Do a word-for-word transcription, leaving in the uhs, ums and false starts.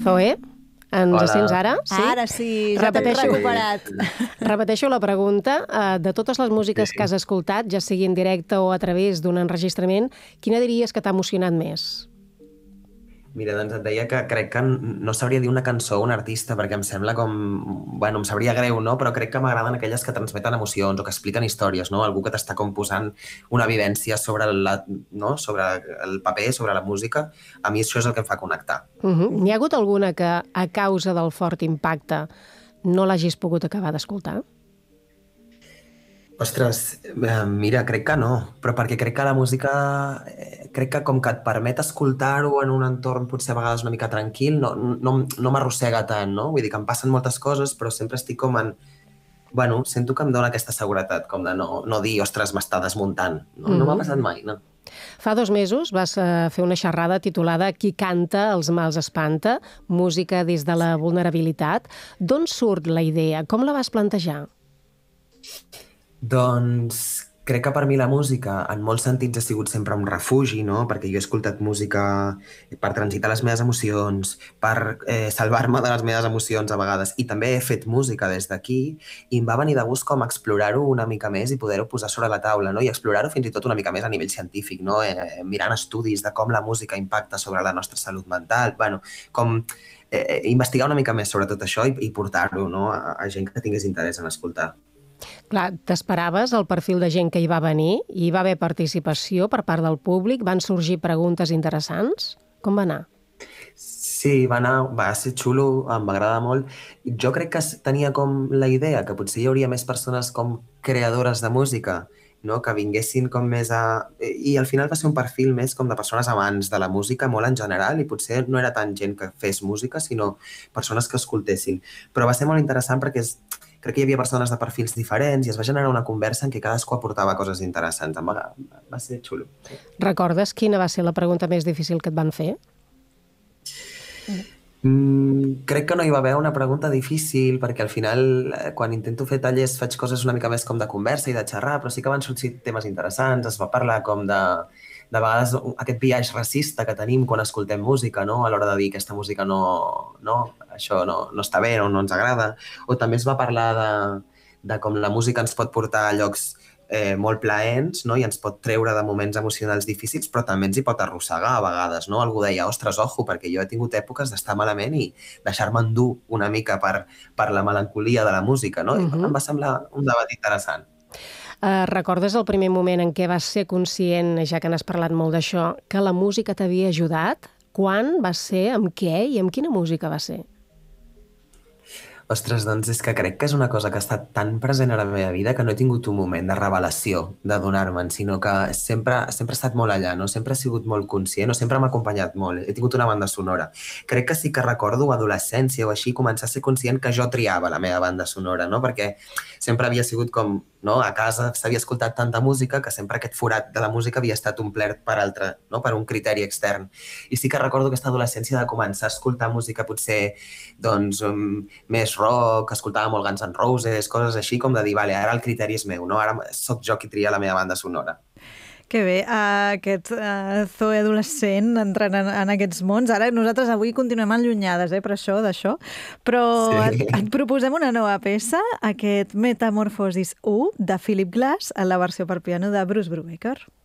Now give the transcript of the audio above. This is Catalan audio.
Zoe, ens Hola. sents ara? Sí? Ara sí, ja t'he Repeteixo. recuperat. Repeteixo la pregunta. eh, De totes les músiques Sí. que has escoltat, ja sigui en directe o a través d'un enregistrament, quina diries que t'ha emocionat més? Mira, doncs et deia que crec que no sabria dir una cançó o un artista perquè em sembla com... Bueno, em sabria greu, no? Però crec que m'agraden aquelles que transmeten emocions o que expliquen històries, no? Algú que t'està com posant una vivència sobre, la, no? sobre el paper, sobre la música. A mi això és el que em fa connectar. Uh -huh. N'hi ha hagut alguna que, a causa del fort impacte, no l'hagis pogut acabar d'escoltar? Ostres, eh, mira, crec que no, però perquè crec que la música, eh, crec que com que et permet escoltar-ho en un entorn potser a vegades una mica tranquil, no, no, no m'arrossega tant, no? Vull dir que em passen moltes coses, però sempre estic com en... Bueno, sento que em dona aquesta seguretat, com de no, no dir, ostres, m'està desmuntant. No, no m'ha passat mai, no. Fa dos mesos vas eh, fer una xerrada titulada Qui canta els mals espanta, música des de la vulnerabilitat. D'on surt la idea? Com la vas plantejar? Doncs crec que per mi la música en molts sentits ha sigut sempre un refugi, no? Perquè jo he escoltat música per transitar les meves emocions, per eh, salvar-me de les meves emocions a vegades, i també he fet música des d'aquí, i em va venir de gust com explorar-ho una mica més i poder-ho posar sobre la taula, no? I explorar-ho fins i tot una mica més a nivell científic, no? Eh, mirant estudis de com la música impacta sobre la nostra salut mental, bueno, com eh, investigar una mica més sobre tot això i, i portar-ho, no? a, a gent que tingués interès en escoltar. Clar, t'esperaves el perfil de gent que hi va venir? Hi va haver participació per part del públic? Van sorgir preguntes interessants? Com va anar? Sí, va anar, va ser xulo, em va agradar molt. Jo crec que tenia com la idea que potser hi hauria més persones com creadores de música, no? Que vinguessin com més a... I al final va ser un perfil més com de persones amants de la música molt en general i potser no era tant gent que fes música, sinó persones que escoltessin. Però va ser molt interessant perquè és... crec que hi havia persones de perfils diferents i es va generar una conversa en què cadascú aportava coses interessants. Em va, va ser xulo. Sí. Recordes quina va ser la pregunta més difícil que et van fer? Mm, crec que no hi va haver una pregunta difícil perquè al final eh, quan intento fer tallers faig coses una mica més com de conversa i de xerrar, però sí que van sortir temes interessants. Es va parlar com de, de vegades aquest biaix racista que tenim quan escoltem música, no? A l'hora de dir que aquesta música no, no, això no, no està bé o no ens agrada. O també es va parlar de, de com la música ens pot portar a llocs eh, molt plaents, no? I ens pot treure de moments emocionals difícils, però també ens hi pot arrossegar a vegades, no? Algú deia, ostres, ojo, perquè jo he tingut èpoques d'estar malament i deixar-me endur una mica per, per la melancolia de la música, no? I Mhm. em va semblar un debat interessant. Uh, recordes el primer moment en què vas ser conscient, ja que n'has parlat molt d'això, que la música t'havia ajudat? Quan va ser, amb què i amb quina música va ser? Ostres, doncs és que crec que és una cosa que ha estat tan present a la meva vida que no he tingut un moment de revelació, de donar-me'n, sinó que sempre, sempre he estat molt allà, no? Sempre he sigut molt conscient, o sempre m'ha acompanyat molt. He tingut una banda sonora. Crec que sí que recordo a adolescència o així començar a ser conscient que jo triava la meva banda sonora, no? Perquè sempre havia sigut com, no? A casa s'havia escoltat tanta música que sempre aquest forat de la música havia estat omplert per altre, no? Per un criteri extern. I sí que recordo aquesta adolescència de començar a escoltar música potser doncs, um, més rock, escoltava molt Guns N' Roses, coses així com de dir, vale, ara el criteri és meu, no? Ara sóc jo qui tria la meva banda sonora. Que bé, uh, aquest uh, Zoe adolescent entrant en, en aquests mons. Ara nosaltres avui continuem allunyades, eh, per això, d'això, però sí. et, et proposem una nova peça, aquest Metamorfosis u de Philip Glass, en la versió per piano de Bruce Brubaker.